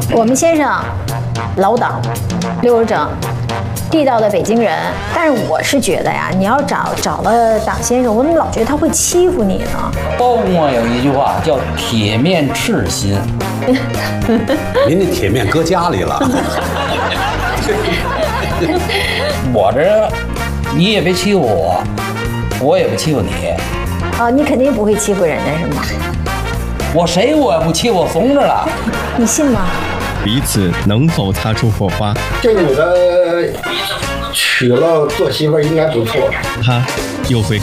我们先生老党，溜着整，地道的北京人。但是我是觉得呀，你要找了党先生，我怎么老觉得他会欺负你呢？ 包公啊有一句话叫铁面赤心。 您那铁面搁家里了。 我这，你也别欺负我，我也不欺负你。 你肯定不会欺负人家是吗？ 我谁我也不欺负，我怂着了。 你信吗？ 彼此能否擦出火花？ 这女的娶了做媳妇儿应该不错。 他又会